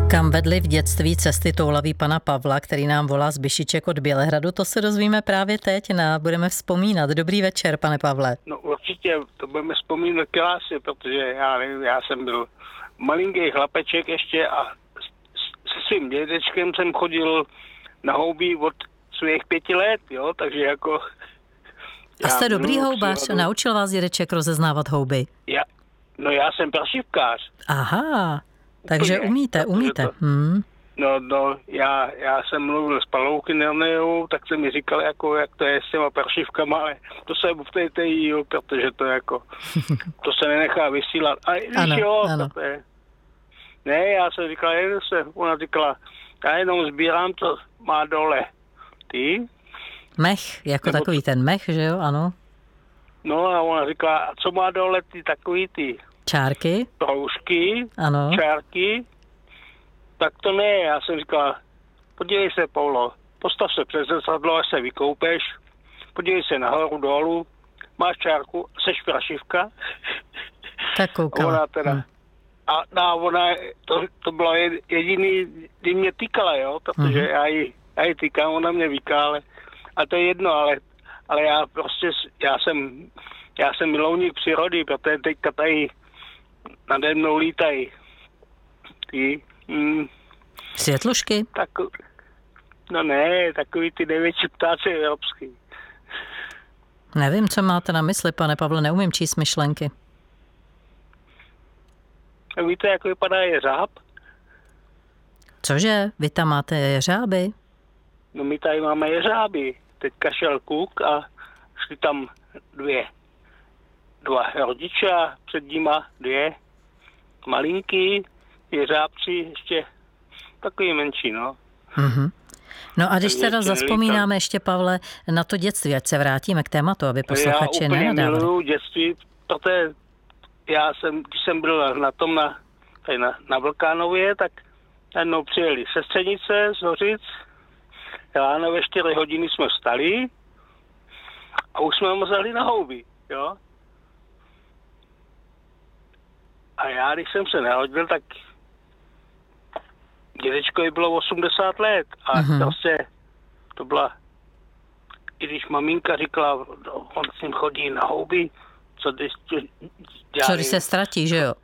Kam vedly v dětství cesty toulaví pana Pavla, který nám volá z Byšiček od Bělehradu, to se dozvíme právě teď. Budeme vzpomínat. Dobrý večer, pane Pavle. No určitě, to budeme vzpomínat krásně, protože já nevím, já jsem byl malinký chlapeček ještě a se svým dědečkem jsem chodil na houby od svých 5 let, jo, takže jako... A jste dobrý houbař? Naučil vás dědeček rozeznávat houby? Já jsem prašivkář. Aha, takže umíte. No, já jsem mluvil s Palouky Nerneovou, tak se mi říkal, jako, jak to je s těma prašivkama, ale to se ptejte jí, protože to jako, to se nenechá vysílat. A ano. To je... Ne, já jsem říkal, ona říkala, já jenom sbírám, co má dole. Ty? Mech, jako nebo takový ten mech, že jo, ano. No a ona říkala, a co má dole ty takový ty? Čárky? Proužky, ano. Čárky. Tak to ne, já jsem říkal, podívej se, Paulo, postav se přes zrcadlo, až se vykoupeš, podívej se nahoru, dolů, máš čárku, seš prašivka. Tak koukala. Ona teda, a ona, to bylo jediný, kdy mě týkala, jo, protože já ji týkám, ona mě víká, a to je jedno, ale já prostě, já jsem milovník přírody, protože teďka tady nade mnou lítají ty... Světlušky? No ne, takový ty největší ptáci evropský. Nevím, co máte na mysli, pane Pavle, neumím číst myšlenky. A víte, jak vypadá jeřáb? Cože? Vy tam máte jeřáby? No my tady máme jeřáby. Teďka šel kluk a šli tam dva rodiče a před nima 2 malinký jeřábci, ještě takový menší, no. Mm-hmm. No a když teda zazpomínáme ještě, Pavle, na to dětství, ať se vrátíme k tématu, aby posluchači nenadávali. Já úplně miluju dětství, protože když jsem byl na Vlkánově, tak jednou přijeli sestřenice z Hořic, ráno ve 4 hodiny jsme vstali a už jsme mazali na houby, jo. A já, když jsem se narodil, tak dědečkovi bylo 80 let a prostě to byla, i když maminka říkala, on s ním chodí na houby, co když se ztratí, že jo?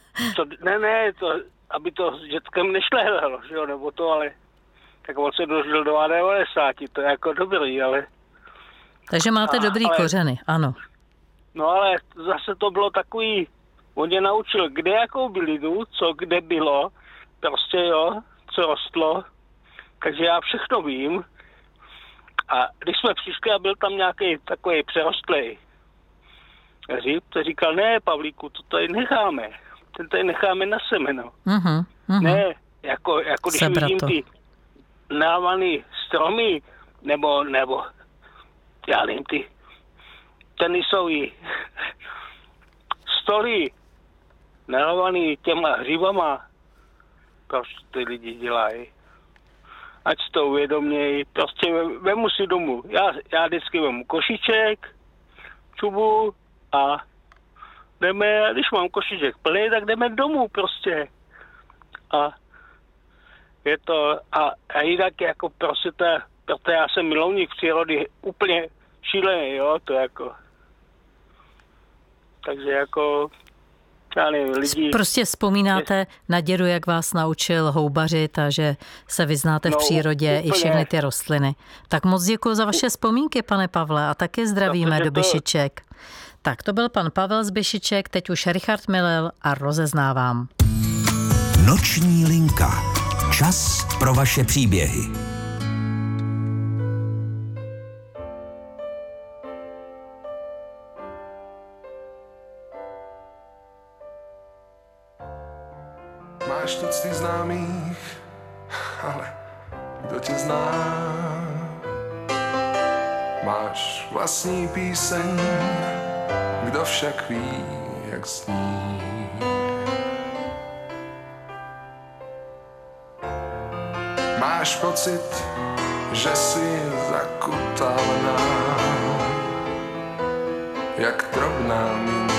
aby to s dětkem nešlehlelo, že jo, nebo to, ale tak on se dožil do 90, to je jako dobrý, ale... Takže máte dobrý kořeny, ano. No ale zase to bylo takový, on mě naučil, kde jakou bylinu, co kde bylo, prostě jo, co rostlo, takže já všechno vím. A když jsme přišli a byl tam nějaký takový přerostlej hřib, to říkal, ne, Pavlíku, to tady necháme, ten tady necháme na semeno. Ne, jako když vidím ty návaný stromy, nebo já nevím, ty tenisový stoly narovaný těma hřibama, proč ty lidi dělají. Ať si to uvědomějí, prostě vemu si domů. Já vždycky vemu košíček, čubu a jdeme, když mám košíček plný, tak jdeme domů prostě. A je to, a jinak jako prostě protože já jsem milovník přírody úplně šílený, jo, to jako. Takže jako, já nevím, lidi... Prostě vzpomínáte na dědu, jak vás naučil houbařit a že se vyznáte v přírodě i všechny ty rostliny. Tak moc děkuji za vaše vzpomínky, pane Pavle, a taky zdravíme do Byšiček. Tak to byl pan Pavel z Byšiček, teď už Richard Milil a rozeznávám. Noční linka. Čas pro vaše příběhy. Máš tucty známých, ale kdo tě zná? Máš vlastní píseň, kdo však ví, jak zní? Máš pocit, že jsi zakutaná, jak drobná míň